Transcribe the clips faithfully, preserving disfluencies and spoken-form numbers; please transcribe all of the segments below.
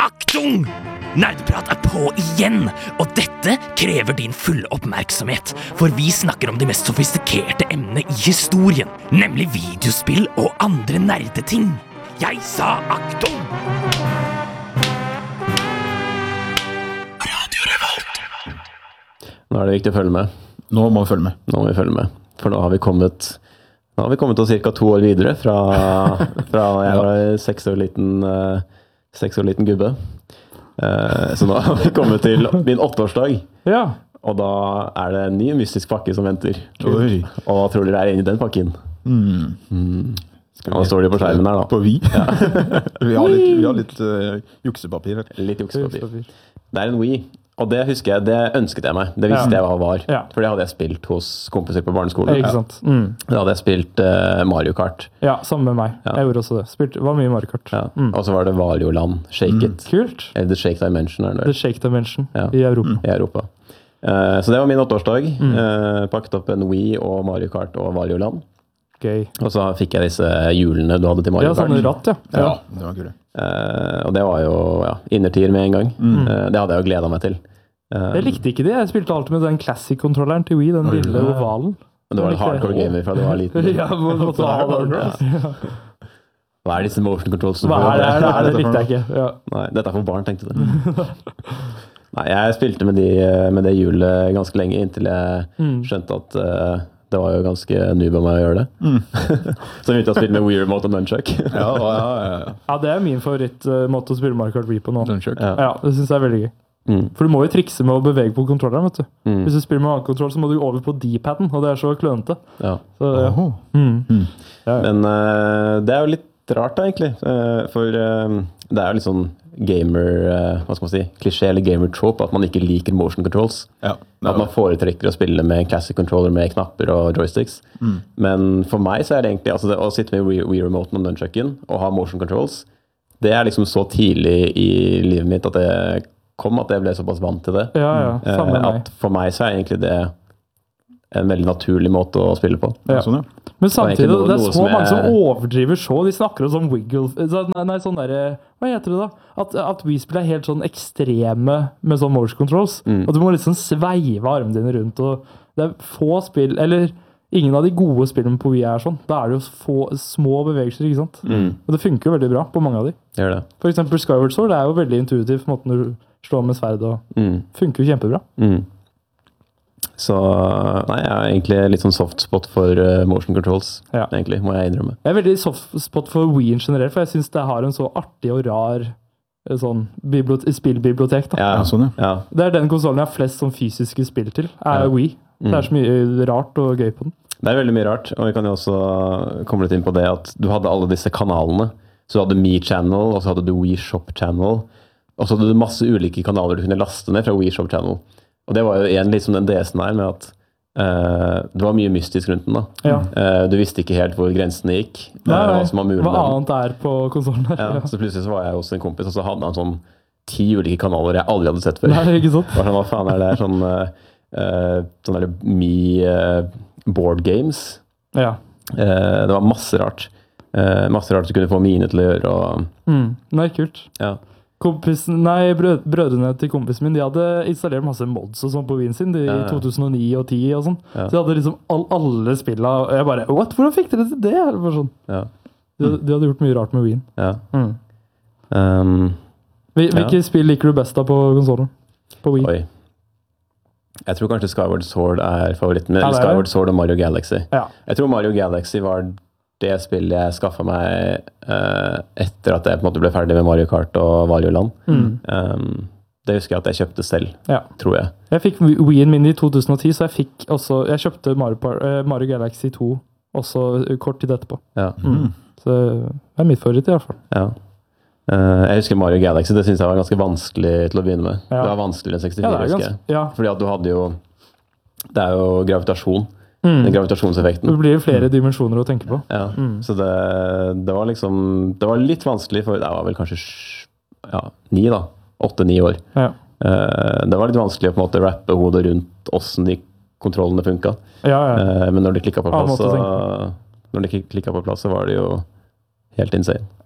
Aktung! Nerdeprat er på igjen, og dette krever din fulle oppmerksomhet, for vi snakker om de mest sofistikerte emnene i historien, nemlig videospill og andre nerdeting. Jeg sa aktung! Radio Revolt. Nå er det viktig å følge med. Nå må vi følge med. Nå må vi følge med, for nå har vi kommet... Nå har vi kommet til cirka to år videre fra, fra jeg var seks år liten, seks år liten gubbe. Så nå har vi kommet til min åtteårsdag. Ja. Og da er det en ny mystisk pakke som venter. Oi. Og hva tror dere er inni den pakken? Mm. Mm. Og da står de på skjermen her da. På vi? Ja. vi har litt, vi har litt uh, juksepapir her. Litt juksepapir. Det er en Wii. Og det husker jeg, det ønsket jeg meg. Det visste ja. jeg hva var. Ja. For det hadde jeg spilt hos kompiser på barneskolen. Ikke sant? Mm. Da hadde jeg spilt uh, Mario Kart. Ja, sammen med meg. Ja. Jeg gjorde også det. Spilt, var mye Mario Kart. Ja. Mm. Og så var det Wario Land, Shake mm. It. Kult. Eller The Shake Dimension. Er det. The Shake Dimension ja. i Europa. I Europa. Uh, så det var min åtteårsdag. Mm. Uh, pakket opp en Wii og Mario Kart og Wario Land. Gøy. Og så fikk jeg disse hjulene du hadde til Mario Kart. Ja, sånne ratt, ja. Ja, ja det var kult. Uh, og det var jo ja, innertier med en gang. Mm. Uh, det hadde jeg jo gledet meg til. Jeg likte ikke det. Jeg spilte alltid med den classic-kontrolleren til Wii, den lille ovalen. Men du var en hardcore gamer fra du var liten. ja, må måtte ha den. Ja. Hva er disse motion controls? Hva er det? Det, det likte jeg ikke. Ja. Nei, dette er for barn, tenkte du. Nei, jeg spilte med, de, med det hjulet ganske lenge, inntil jeg mm. skjønte at uh, det var jo ganske noob av meg å gjøre det. Mm. Så jeg begynte å spille med Wii Remote og Nunchuck. ja, ja, ja, ja. ja, det er min favorittmåte å spille Mario Kart Wii på nå. Nunchuck. Ja. ja, det synes jeg er veldig gøy. Mm. For du må jo trikse med å bevege på kontrolleren, vet du. Mm. Hvis du spiller med håndkontroll, så må du over på D-padden, og det er så klønete. Ja. Så, ja. Mm. Mm. Ja, ja. Men uh, det er jo litt rart da, egentlig. Uh, for uh, det er jo litt sånn gamer, uh, hva skal man si, klisjé eller gamer trope, at man ikke liker motion controls. Ja. At man foretrekker å spille med en classic controller med knapper og joysticks. Mm. Men for meg så er det egentlig, altså det, å sitte med Wii, Wii Remoten og Nunchucken og ha motion controls, det er liksom så tidlig i livet mitt at det kom at jeg ble såpass vant til det. Ja, ja. Samme med meg. At for meg så er egentlig det en veldig naturlig måte å spille på. Ja. Sånn, ja. Men samtidig, noe, det er så mange er... som overdriver så. De snakker om sånn wiggle... Nei, nei sånn der... Hva heter det da? At, at Wii-spill er helt sånn ekstreme med sånn motion controls. Mm. Og du må liksom sveive armene dine rundt. Og det er få spill... Eller ingen av de gode spillene på Wii er sånn. Da er det jo få, små bevegelser, ikke sant? Mm. Og det funker jo veldig bra på mange av de. Gjør det. For eksempel Skyward Sword, det er jo veldig intuitivt på måten du slår med sverd og mm. funker jo kjempebra. Mm. Så nei, jeg er egentlig litt sånn soft spot for uh, motion controls, ja. Egentlig, må jeg innrømme. Jeg er veldig soft spot for Wii generelt, for jeg synes det har en så artig og rar sånn spillbibliotek. Da. Ja, sånn, ja. Det er den konsolen jeg har flest sånn fysiske spill til, er ja. Wii. Mm. Det er så mye rart og gøy på den. Det er veldig mye rart, og vi kan jo også komme litt inn på det at du hadde alle disse kanalene. Så du hadde Mi Channel, og så hadde du Wii Shop Channel, og så hadde du masse ulike kanaler du kunne laste ned fra Wii Shop Channel. Og det var jo igjen litt som den D S-en her, med at uh, det var mye mystisk rundt den da. Ja. Uh, du visste ikke helt hvor grensene gikk. Nei, uh, hva som var mulig. Hva annet er på konsolen her. Ja, ja. Så plutselig så var jeg hos en kompis, og så hadde han sånn ti ulike kanaler jeg aldri hadde sett før. Nei, ikke sant? Sånn, hva faen er det? Sånn, uh, sånn der Mi uh, Board Games. Ja. Uh, det var masse rart. Uh, masse rart du kunne få mine til å gjøre. Og... Mm. Nei, kult. Ja. Kompisen, nei, brød, brødrene til kompisen min, de hadde installert masse mods og sånn på Wien sin i ja, ja. to tusen og ni og ti og sånn. Ja. Så de hadde liksom all, alle spillene, og jeg bare, what? Hvordan fikk dere til det? Eller sånn. Ja. De, de hadde gjort mye rart med Wien. Ja. Mm. Um, Hvilke ja. spill liker du best da på konsolen? På Wii? Oi. Jeg tror kanskje Skyward Sword er favoritten, men ja, Skyward Sword og Mario Galaxy. Ja. Jeg tror Mario Galaxy var det spillet jeg skaffet meg uh, etter at jeg på en måte ble ferdig med Mario Kart og Wario Land. Mm. Um, det husker jeg at jeg kjøpte selv, ja. Tror jeg. Jeg fikk Wii-en min i to tusen og ti, så jeg fikk også, jeg kjøpte Mario, uh, Mario Galaxy to også kort tid etterpå. Ja. Mm. Så det er mitt favoritt i hvert fall. Ja. Uh, jeg husker Mario Galaxy, det synes jeg var ganske vanskelig til å begynne med. Ja. Det var vanskeligere enn sekstifire, ja, husker jeg. Ja. Fordi at du hadde jo, det er jo gravitasjon. Mm. Den gravitasjonseffekten. Det blir flere dimensjoner å tenke på. Ja, mm. så det, det var liksom, det var litt vanskelig for, det var vel kanskje ja, ni da, åtte-ni år. Ja. Uh, det var litt vanskelig å på en måte rappe hodet rundt hvordan de kontrollene funket. Ja, ja. Uh, men når de klikket på plass, ja, så, når de klikket på plass, så var det jo helt insane.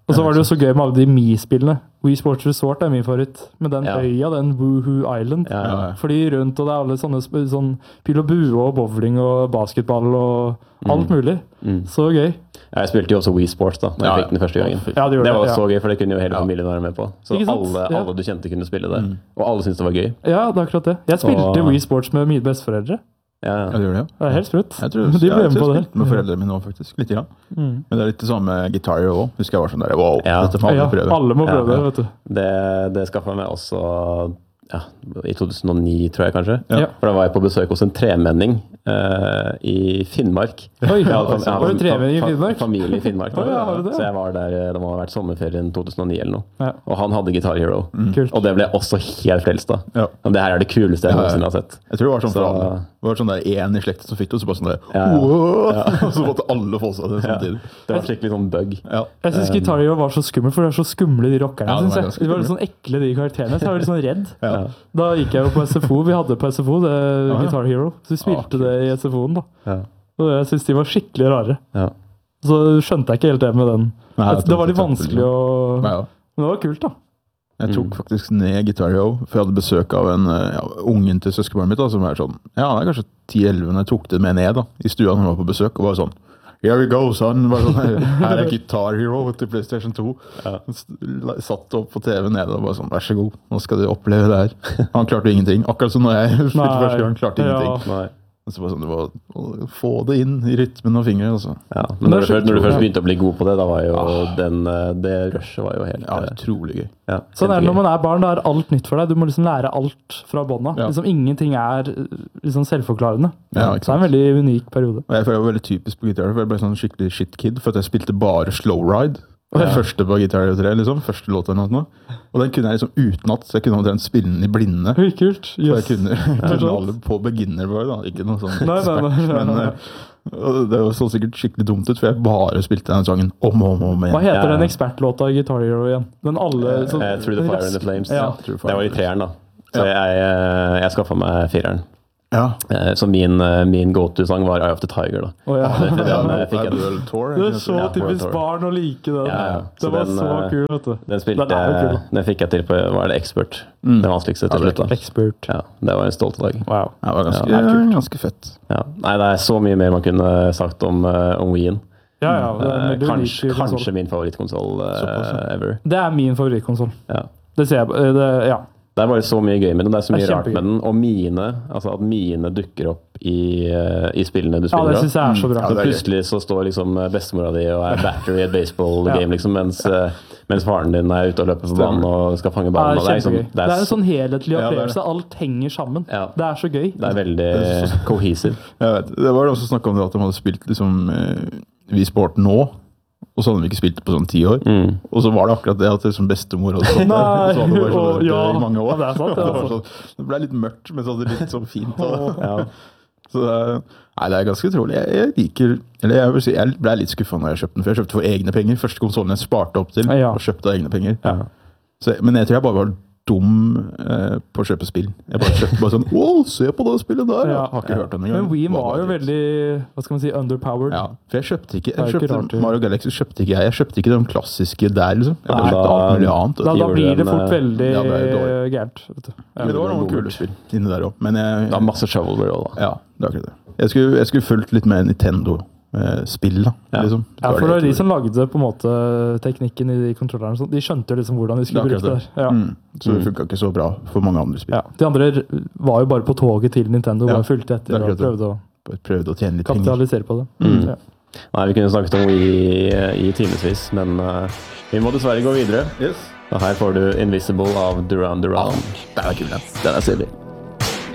Og så var det jo så gøy med alle de Mi-spillene. Wii Sports Resort er min favoritt. Med den Ja. øya, den Woohoo Island. Ja, ja. Fordi rundt, og det er alle sånne sp- sånn pil og bue og bowling og basketball og alt mulig. Mm. Så gøy. Ja, jeg spilte jo også Wii Sports da, når jeg Ja, fikk den første gangen. Ja, det gjorde det var det, ja. så gøy, for det kunne jo hele familien være med på. Så Ikke sant? alle, Ja. alle du kjente kunne spille det. Og alle syntes det var gøy. Ja, det er akkurat det. Jeg spilte Og- Wii Sports med mine besteforeldre. Ja, Ja, ja. det gjør det, ja. Det er helt sprøtt. Jeg tror, De ble jeg, med jeg, på jeg det. spilte med foreldrene mine nå, faktisk. Litt grann. Mm. Men det er litt det samme med Guitar Hero også. Husker jeg var sånn der, wow, Ja. dette må alle Ja, prøve. alle må Ja, prøve ja. det, vet du. Det, det skaffet jeg meg også ja, i to tusen og ni, tror jeg kanskje. Ja. For da var jeg på besøk hos en tremenning eh, i Finnmark. Oi, Jeg hadde fam- jeg hadde var du en tremenning i fa- Finnmark? Familie i Finnmark. da. Å, ja, har du det? Så jeg var der, det må ha vært sommerferien to tusen og ni eller noe. Ja. Og han hadde Guitar Hero. Kult. Og det ble jeg også helt frelst av. Ja. Og det her er det kuleste jeg Ja, ja. noensinne har sett. Jeg tror det var sånn for Så- alle. Det var sånn der én i slekten som fikk det, og så bare sånn der, Ja, ja. wow! Og så måtte alle få seg det samtidig. Det var skikkelig sånn bug. Ja. Jeg syns Guitar Hero var så skummel, for de er så skumle, de rockerne. Ja, de synes var jeg. ganske De var litt sånn ekle, de karakterene. Så jeg var litt sånn redd. Ja. Da gikk jeg jo på S F O. Vi hadde på S F O det ja. Guitar Hero. Så vi spilte Ah, det i S F O-en, da. Ja. Og jeg syns de var skikkelig rare. Ja. Så skjønte jeg ikke helt det med den. Nei, jeg det var tok litt det vanskelig å Ja, ja. Men det var kult, da. Jeg tok faktisk ned Guitar Hero, for jeg hadde besøk av en ja, ungen til søskenbarnet mitt, da, som er sånn, ja, han er kanskje ti elleve, når jeg tok det med ned da, i stua når han var på besøk, og var sånn, here we go, son, bare sånn, her, her er Guitar Hero til PlayStation to. Ja. Satt opp på T V nede og bare sånn, vær så god, nå skal du oppleve det her. Han klarte ingenting, akkurat som når jeg spilte Nei. første gang, klarte ingenting. Ja. Nei. Og så bare sånn, det var å få det inn i rytmen og fingre, altså. Ja. Men når du, Det er først, når du skikkelig- først begynte å bli god på det, da var jo den, eh, det rushet var jo helt Ja, eh, utrolig gøy. ja, Sånn er det kjempegøy. når man er barn. Da er alt nytt for deg. Du må liksom lære alt fra bånn av. Ja. Liksom, ingenting er eh, liksom selvforklarende. Ja, ikke Så det er en veldig unik periode. Og jeg føler det var veldig typisk på Guitar Hero, for jeg ble sånn skikkelig shit-kid, for at jeg spilte bare Slow Ride. Det første på Guitar Hero tre, liksom. Første låta eller noe. Og den kunne jeg liksom utenat, så jeg kunne omtrent spille den i blinde. Oi, kult. Så jeg Yes. kunne, jeg kunne sant. alle på beginner bare, da. Ikke noe sånn Nei, nei, nei, ekspert, nei, men nei. eh, og det så sikkert skikkelig dumt ut, for jeg bare spilte den sangen om og om, og om Hva igjen. heter Ja. den ekspertlåta i Guitar Hero igjen? Den alle sånn- Eh, Through the Fire and the Flames. Ja. Det var i treeren, da. Så jeg, eh, jeg skaffa meg fireren. Ja. Eh, Så min, eh, min go-to-sang var Eye of the Tiger, da. Å, ja. Den, Ja, eh, fikk jeg, World Tour. Det er ikke så sant? Ja, World typisk Tour. barn å like den. Ja, ja. Så Det var den, så eh, kul, vet du. den spilte Den er jo kul, jeg Den fikk jeg til på Hva er det, Expert. Mm. Den vanskeligste til Ja, det er slutt. da. Expert. Ja, det var en stolt dag. Wow. Ja, det var ganske, Ja, det er kult. ganske fett. Ja. Nei, det er så mye mer man kunne sagt om, eh, om Wii-en. Ja, ja. Det er en Eh, veldig Kanskje, unik konsol. kanskje min favorittkonsoll eh, Såpass, ja. ever. Det er min favorittkonsoll. Ja. Det ser jeg på. eh, Det, ja. Det er bare så mye gøy med den. Det er så Det mye er rart kjempegøy. med den. Og miene, altså at miene dukker opp i, eh, i spillene du ja, spiller det av. syns jeg er så bra. Ja, Så det er gøy. plutselig så står liksom bestemora di og er battery i et baseball Ja. game, liksom, mens, eh, mens faren din er ute og løper på banen og skal fange Ja, ballen. det og er liksom- kjempegøy. Det er en så- sånn helhetlig Ja, det er det. opplevelse. Alt henger sammen. Ja. Det er så gøy. Det er veldig cohesive. Jeg vet, det var også snakk om det at de hadde spilt liksom eh, Wii Sport nå, og så hadde de ikke spilt det på sånn ti år. Mm. Og så var det akkurat det at liksom bestemor hadde stått der, og så hadde det bare Nei, sånn ja. i mange år. Ja, det er sant, det er det, var sant. sånn, det ble litt mørkt, men så hadde det litt sånn fint. Og, Ja. så det, er- nei, det er ganske utrolig. Jeg, jeg liker Eller jeg vil si, jeg ble litt skuffa når jeg kjøpte den, for jeg kjøpte for egne penger. Første konsollen jeg sparte opp til, Ja. og kjøpte av egne penger. Ja. Så, men jeg tror jeg bare var dum eh, på å kjøpe spill. Jeg bare kjøpte bare sånn Å, se på det spillet der! Ja. Jeg har ikke hørt den engang. Men Wii Var var bare jo litt- veldig hva skal man si, underpowered. Ja, for jeg kjøpte ikke, Det er jeg jo ikke rart, kjøpte det. Mario Galaxy kjøpte ikke jeg. Jeg kjøpte ikke de klassiske der, liksom. Jeg bare Nei, kjøpte da- alt mulig annet. Da, da gjorde blir det en, fort eh, veldig ja, det er dårlig. gærent. Vet du. Ja. Men det var noen kule spill inni der òg. Men jeg, Det er masse shovelware òg, da. ja, det er akkurat det. Jeg skulle, jeg skulle fulgt litt med Nintendo-spill, da. Ja. Liksom. Ja, for det var jeg de tror. som lagde på en måte teknikken i de kontrollerne. og sånt. De skjønte jo liksom hvordan de Det er skulle bruke akkurat det. der. Ja. Mm. Så det funka ikke så bra for mange andre spill. Ja. De andre var jo bare på toget til Nintendo Ja, og fulgte det etter er og akkurat det. prøvde å Bare prøvde å tjene litt penger. kapitalisere på det. Mm. Ja. Nei, vi kunne snakket om Wii i timevis, men eh, vi må dessverre gå videre. Yes. Og her får du Invisible av Duran Duran. Den er kul, den. Den er stilig.